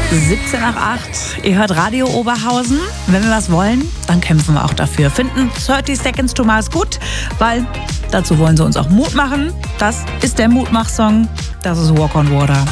17 nach 8. Ihr hört Radio Oberhausen. Wenn wir was wollen, dann kämpfen wir auch dafür. Finden 30 Seconds to Mars gut, weil dazu wollen sie uns auch Mut machen. Das ist der Mutmach-Song. Das ist Walk on Water.